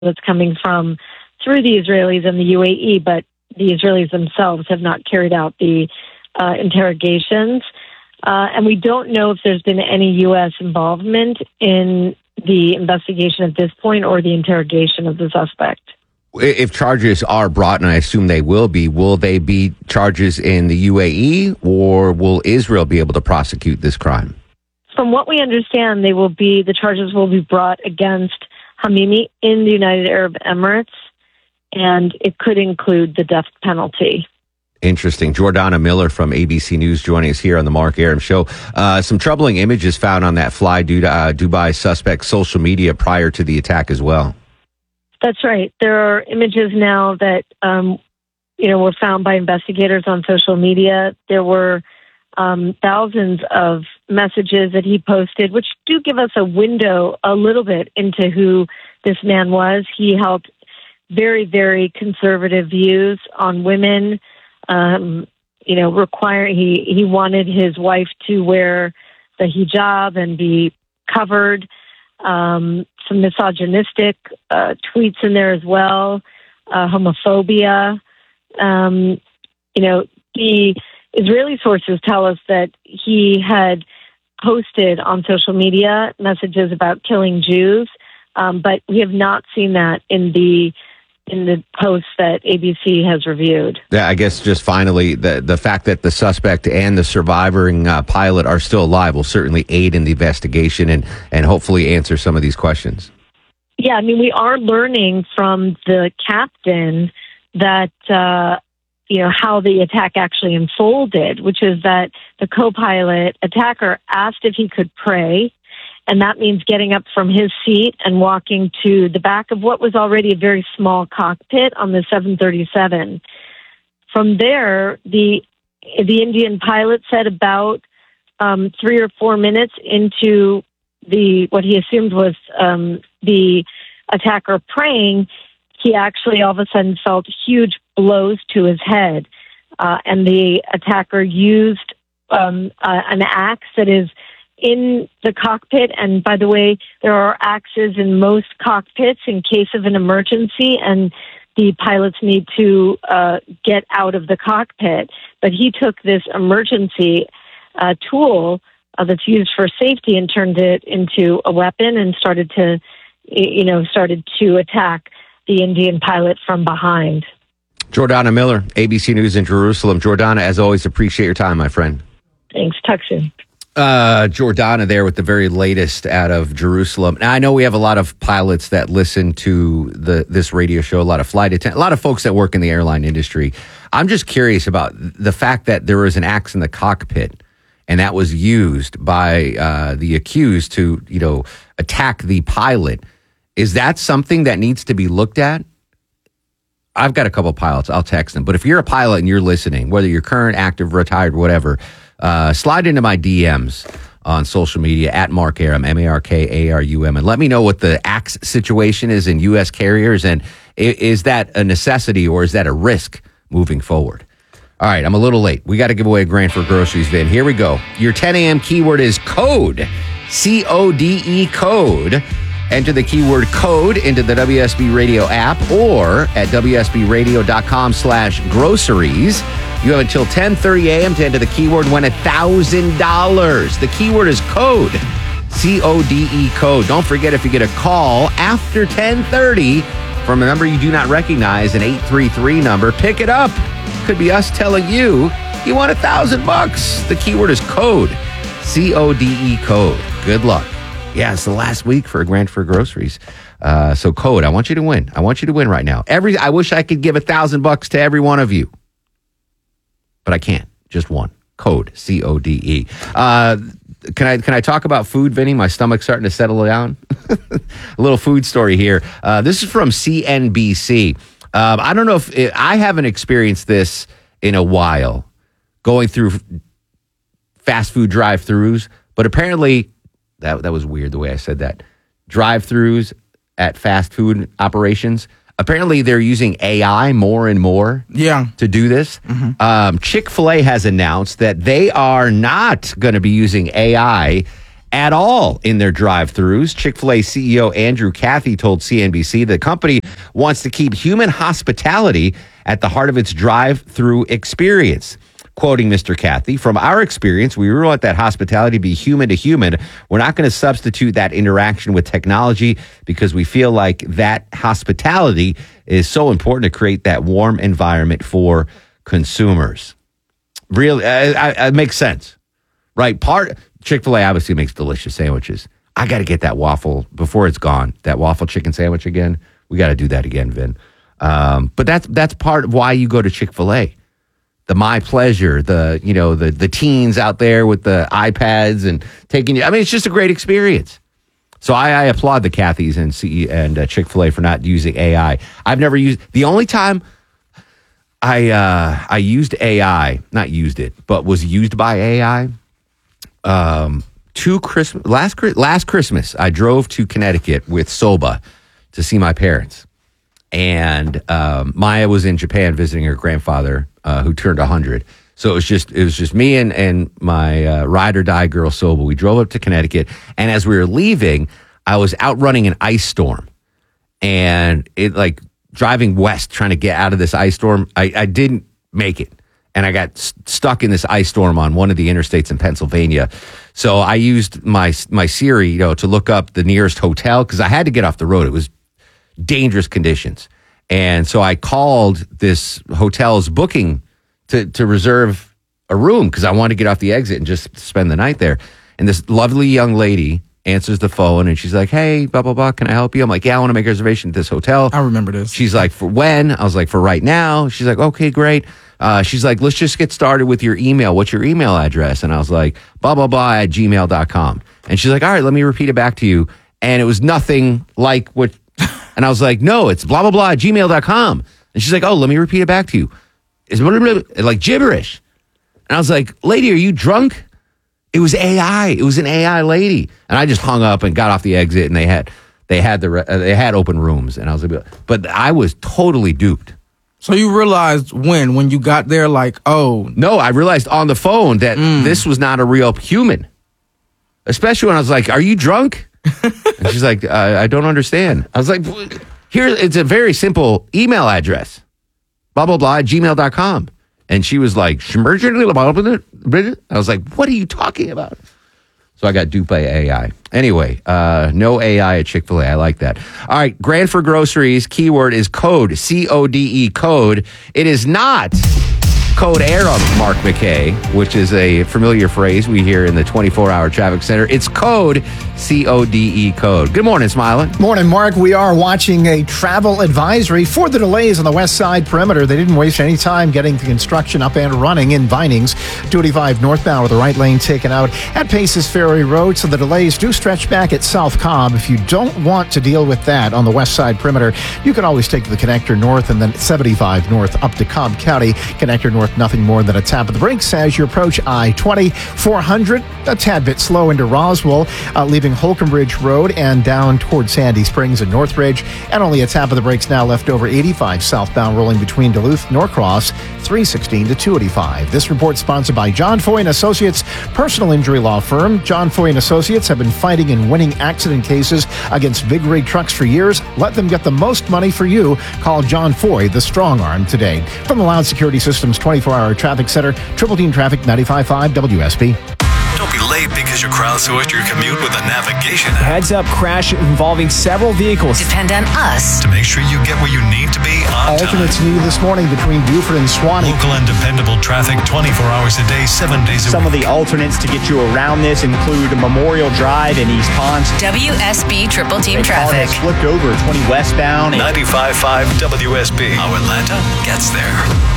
that's coming from through the Israelis and the UAE, but the Israelis themselves have not carried out the interrogations. And we don't know if there's been any U.S. involvement in the investigation at this point or the interrogation of the suspect. If charges are brought, and I assume they will they be charges in the UAE, or will Israel be able to prosecute this crime? From what we understand, the charges will be brought against Hamimi in the United Arab Emirates, and it could include the death penalty. Interesting. Jordana Miller from ABC News joining us here on the Mark Arum Show. Some troubling images found on that Fly Dubai suspect's social media prior to the attack as well. That's right. There are images now that were found by investigators on social media. There were thousands of messages that he posted, which do give us a window a little bit into who this man was. He held very, very conservative views on women. He wanted his wife to wear the hijab and be covered. Some misogynistic tweets in there as well, homophobia. The Israeli sources tell us that he had posted on social media messages about killing Jews, but we have not seen that in the posts that ABC has reviewed. Yeah, I guess just finally, the fact that the suspect and the surviving pilot are still alive will certainly aid in the investigation and hopefully answer some of these questions. Yeah, I mean, we are learning from the captain that, how the attack actually unfolded, which is that the co-pilot attacker asked if he could pray. And that means getting up from his seat and walking to the back of what was already a very small cockpit on the 737. From there, the Indian pilot said about 3 or 4 minutes into what he assumed was the attacker praying, he actually all of a sudden felt huge blows to his head. And the attacker used an axe that is in the cockpit. And by the way, there are axes in most cockpits in case of an emergency, and the pilots need to get out of the cockpit. But he took this emergency tool that's used for safety and turned it into a weapon and started to attack the Indian pilot from behind. Jordana Miller, ABC News in Jerusalem. Jordana, as always, appreciate your time, my friend. Thanks. Talk soon. Jordana there with the very latest out of Jerusalem. Now, I know we have a lot of pilots that listen to this radio show, a lot of flight attendants, a lot of folks that work in the airline industry. I'm just curious about the fact that there was an axe in the cockpit and that was used by the accused to, attack the pilot. Is that something that needs to be looked at? I've got a couple of pilots. I'll text them. But if you're a pilot and you're listening, whether you're current, active, retired, whatever, slide into my DMs on social media at Mark Arum, MarkArum, and let me know what the axe situation is in U.S. carriers, and is that a necessity or is that a risk moving forward? All right, I'm a little late. We got to give away $1,000 for groceries, Vin. Here we go. Your 10 a.m. keyword is code, C-O-D-E, code. Enter the keyword code into the WSB Radio app or at WSBradio.com/groceries. You have until 10:30 a.m. to enter the keyword and win $1,000. The keyword is code, C-O-D-E, code. Don't forget, if you get a call after 10:30 from a number you do not recognize, an 833 number, pick it up. Could be us telling you won $1,000. The keyword is code, C-O-D-E, code. Good luck. Yeah, it's the last week for $1,000 for groceries. So code, I want you to win. I want you to win right now. I wish I could give $1,000 to every one of you, but I can't. Just one. Code, C-O-D-E. Can I talk about food, Vinny? My stomach's starting to settle down. A little food story here. This is from CNBC. I don't know if I haven't experienced this in a while, going through fast food drive-thrus, but apparently that was weird the way I said that. Drive-thrus at fast food operations. Apparently, they're using AI more and more to do this. Mm-hmm. Chick-fil-A has announced that they are not going to be using AI at all in their drive-thrus. Chick-fil-A CEO Andrew Cathy told CNBC the company wants to keep human hospitality at the heart of its drive-thru experience. Quoting Mr. Cathy, from our experience, we really want that hospitality to be human to human. We're not going to substitute that interaction with technology because we feel like that hospitality is so important to create that warm environment for consumers. Really, it makes sense, right? Chick-fil-A obviously makes delicious sandwiches. I got to get that waffle before it's gone. That waffle chicken sandwich again. We got to do that again, Vin. But that's part of why you go to Chick-fil-A. The My Pleasure, the teens out there with the iPads and taking you. I mean, it's just a great experience. So I applaud the Cathys and Chick-fil-A for not using AI. I've never used. The only time I used AI, not used it, but was used by AI. Last Christmas, I drove to Connecticut with Soba to see my parents. And Maya was in Japan visiting her grandfather, who turned 100. So it was just me and my ride or die girl Soba. We drove up to Connecticut, and as we were leaving, I was outrunning an ice storm, and it driving west trying to get out of this ice storm. I didn't make it, and I got stuck in this ice storm on one of the interstates in Pennsylvania. So I used my Siri, to look up the nearest hotel because I had to get off the road. It was dangerous conditions. And so I called this hotel's booking to reserve a room because I wanted to get off the exit and just spend the night there. And this lovely young lady answers the phone and she's like, hey, blah, blah, blah, can I help you? I'm like, yeah, I want to make a reservation at this hotel. I remember this. She's like, for when? I was like, for right now. She's like, okay, great. She's like, let's just get started with your email. What's your email address? And I was like, blah, blah, blah at gmail.com. And she's like, all right, let me repeat it back to you. And it was nothing like what... And I was like, no, it's blah, blah, blah at gmail.com. And she's like, oh, let me repeat it back to you. It's blah, blah, blah, like gibberish. And I was like, lady, are you drunk? It was AI. It was an AI lady. And I just hung up and got off the exit, and they had open rooms. And I was like, but I was totally duped. So you realized when you got there, No, I realized on the phone that this was not a real human. Especially when I was like, are you drunk? And she's like, I don't understand. I was like, it's a very simple email address. Blah, blah, blah, at gmail.com. And she was like, I was like, what are you talking about? So I got duped by AI. Anyway, no AI at Chick-fil-A. I like that. All right, Grand for groceries. Keyword is code, C-O-D-E, code. It is not Code Aram, Mark McKay, which is a familiar phrase we hear in the 24-hour traffic center. It's code, C-O-D-E, code. Good morning, Smiling. Morning, Mark. We are watching a travel advisory for the delays on the west side perimeter. They didn't waste any time getting the construction up and running in Vinings. 285 northbound with the right lane taken out at Paces Ferry Road, so the delays do stretch back at South Cobb. If you don't want to deal with that on the west side perimeter, you can always take the connector north and then 75 north up to Cobb County. Connector north, nothing more than a tap of the brakes as you approach I-20. 400, a tad bit slow into Roswell, leaving Holcomb Ridge Road and down toward Sandy Springs and Northridge, and only a tap of the brakes now left over 85 southbound rolling between Duluth, Norcross, 316 to 285. This report sponsored by John Foy & Associates, personal injury law firm. John Foy & Associates have been fighting and winning accident cases against big rig trucks for years. Let them get the most money for you. Call John Foy, the strong arm, today. From the Loud Security Systems 24-hour traffic center, Triple Team Traffic 95.5 WSB. Don't be late because you crowdsourced your commute with a navigation app. Heads up crash involving several vehicles. Depend on us to make sure you get where you need to be on time. Alternates needed this morning between Buford and Swanee. Local and dependable traffic 24 hours a day, 7 days a week. Some of the alternates to get you around this include Memorial Drive in East Ponce. WSB Triple Team Traffic. Flipped over 20 westbound. 95.5 WSB. How Atlanta gets there.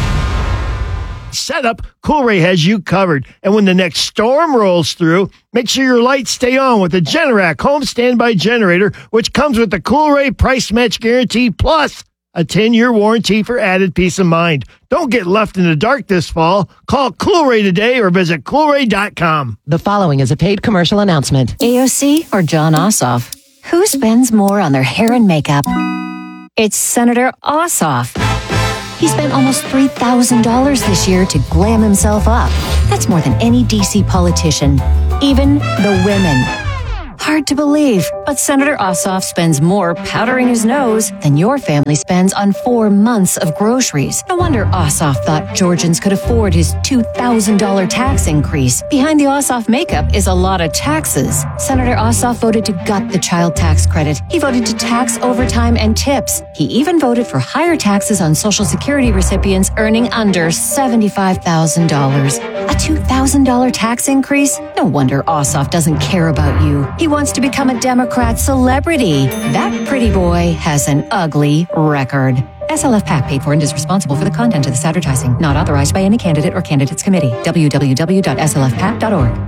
Setup, Coolray has you covered. And when the next storm rolls through, make sure your lights stay on with the Generac home standby generator, which comes with the Coolray price match guarantee plus a 10-year warranty for added peace of mind. Don't get left in the dark this fall. Call Coolray today or visit Coolray.com. The following is a paid commercial announcement. AOC or John Ossoff? Who spends more on their hair and makeup? It's Senator Ossoff. He spent almost $3,000 this year to glam himself up. That's more than any DC politician, even the women. Hard to believe, but Senator Ossoff spends more powdering his nose than your family spends on 4 months of groceries. No wonder Ossoff thought Georgians could afford his $2,000 tax increase. Behind the Ossoff makeup is a lot of taxes. Senator Ossoff voted to gut the child tax credit. He voted to tax overtime and tips. He even voted for higher taxes on Social Security recipients earning under $75,000. A $2,000 tax increase? No wonder Ossoff doesn't care about you. He wants to become a Democrat celebrity. That pretty boy has an ugly record. SLF PAC paid for and is responsible for the content of this advertising. Not authorized by any candidate or candidates committee. www.slfpac.org.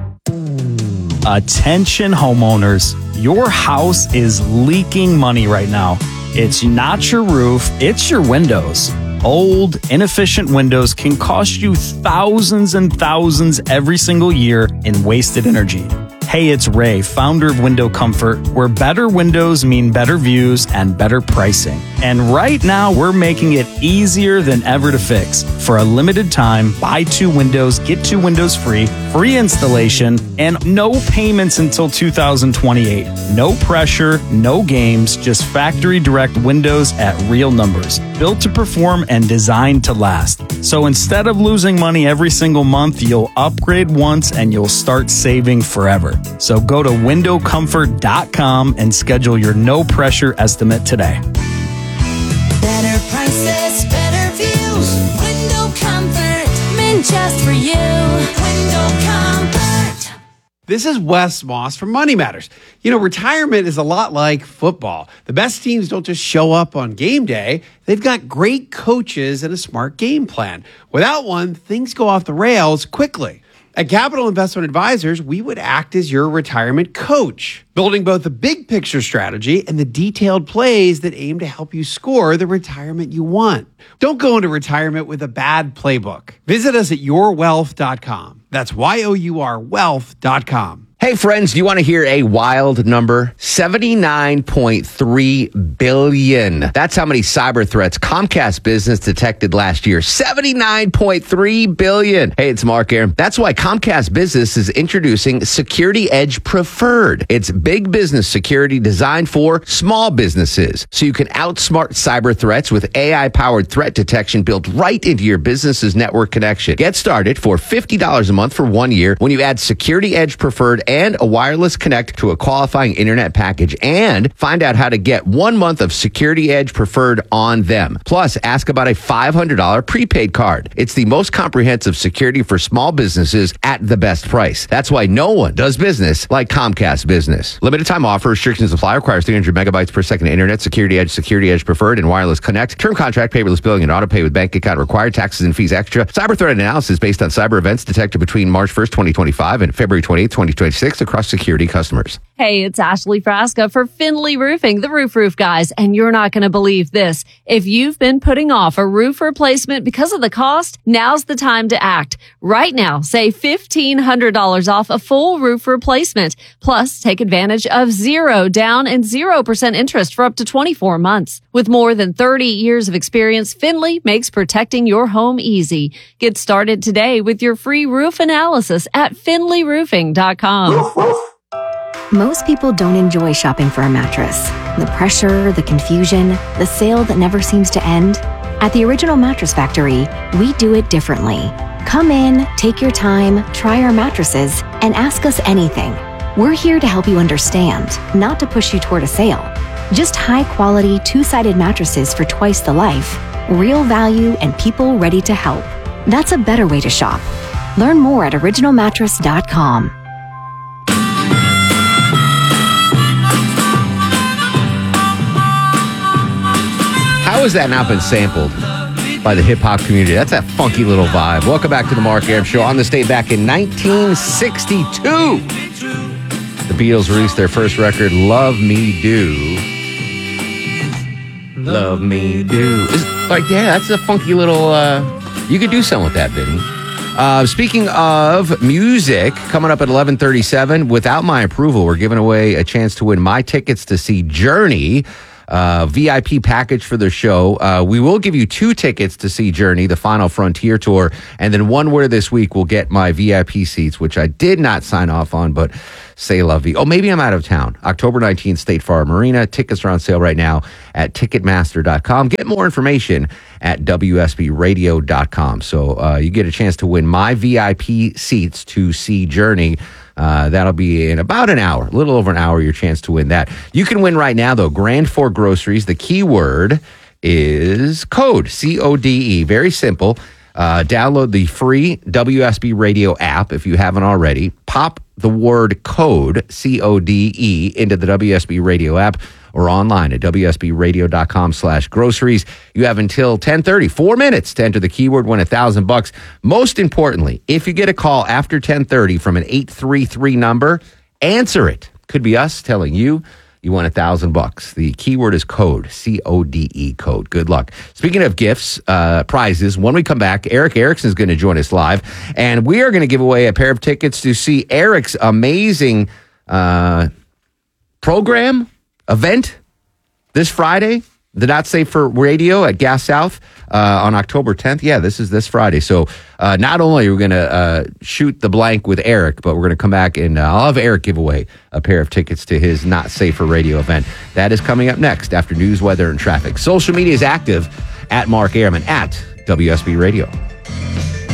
Attention homeowners, your house is leaking money right now. It's not your roof, it's your windows. Old, inefficient windows can cost you thousands and thousands every single year in wasted energy. Hey, it's Ray, founder of Window Comfort, where better windows mean better views and better pricing. And right now, we're making it easier than ever to fix. For a limited time, buy 2 windows, get 2 windows free installation, and no payments until 2028. No pressure, no games, just factory direct windows at real numbers. Built to perform and designed to last. So instead of losing money every single month, you'll upgrade once and you'll start saving forever. So go to windowcomfort.com and schedule your no pressure estimate today. Better prices, better views. Window Comfort, meant just for you. Window Comfort. This is Wes Moss from Money Matters. You know, retirement is a lot like football. The best teams don't just show up on game day. They've got great coaches and a smart game plan. Without one, things go off the rails quickly. At Capital Investment Advisors, we would act as your retirement coach, building both the big picture strategy and the detailed plays that aim to help you score the retirement you want. Don't go into retirement with a bad playbook. Visit us at yourwealth.com. That's YOUR wealth.com. Hey, friends, do you want to hear a wild number? 79.3 billion. That's how many cyber threats Comcast Business detected last year. 79.3 billion. Hey, it's Mark Arum. That's why Comcast Business is introducing Security Edge Preferred. It's big business security designed for small businesses. So you can outsmart cyber threats with AI-powered threat detection built right into your business's network connection. Get started for $50 a month for 1 year when you add Security Edge Preferred and a wireless connect to a qualifying internet package, and find out how to get 1 month of Security Edge Preferred on them. Plus, ask about a $500 prepaid card. It's the most comprehensive security for small businesses at the best price. That's why no one does business like Comcast Business. Limited time offer. Restrictions apply. Requires 300 megabytes per second internet. Security Edge Preferred, and wireless connect. Term contract, paperless billing, and auto pay with bank account required. Taxes and fees extra. Cyber threat analysis based on cyber events detected between March 1st, 2025 and February 28th, 2026 across security customers. Hey, it's Ashley Frasca for Findlay Roofing, the Roof guys, and you're not going to believe this. If you've been putting off a roof replacement because of the cost, now's the time to act. Right now, save $1,500 off a full roof replacement. Plus, take advantage of 0 down and 0% interest for up to 24 months. With more than 30 years of experience, Findlay makes protecting your home easy. Get started today with your free roof analysis at FindlayRoofing.com. Most people don't enjoy shopping for a mattress. The pressure, the confusion, the sale that never seems to end. At the Original Mattress Factory, we do it differently. Come in, take your time, try our mattresses, and ask us anything. We're here to help you understand, not to push you toward a sale. Just high-quality, two-sided mattresses for twice the life, real value, and people ready to help. That's a better way to shop. Learn more at originalmattress.com. How has that not been sampled by the hip-hop community? That's that funky little vibe. Welcome back to the Mark Arum Show. On this day back in 1962, the Beatles released their first record, Love Me Do. Love Me Do. That's a funky little... you could do something with that, Vinny. Speaking of music, coming up at 11:37, without my approval, we're giving away a chance to win my tickets to see Journey. VIP package for the show. We will give you 2 tickets to see Journey, the Final Frontier Tour, and then one where this week will get my VIP seats, which I did not sign off on, but say la vie. Oh, maybe I'm out of town. October 19th, State Farm Marina. Tickets are on sale right now at Ticketmaster.com. Get more information at WSBRadio.com. So you get a chance to win my VIP seats to see Journey. That'll be in about an hour, a little over an hour, your chance to win that. You can win right now, though. Grand Fork Groceries. The keyword is code, C-O-D-E. Very simple. Download the free WSB Radio app if you haven't already. Pop the word code, C-O-D-E, into the WSB Radio app or online at WSBRadio.com/groceries. You have until 10:30, 4 minutes to enter the keyword, win $1,000. Most importantly, if you get a call after 10:30 from an 833 number, answer it. Could be us telling you you won $1,000. The keyword is code, C-O-D-E, code. Good luck. Speaking of gifts, prizes, when we come back, Eric Erickson is going to join us live, and we are going to give away a pair of tickets to see Eric's amazing event this Friday, the Not Safe for Radio at Gas South on October 10th. Yeah, this is this Friday. So not only are we going to shoot the blank with Eric, but we're going to come back and I'll have Eric give away a pair of tickets to his Not Safe for Radio event. That is coming up next after news, weather, and traffic. Social media is active at Mark Airman at WSB Radio.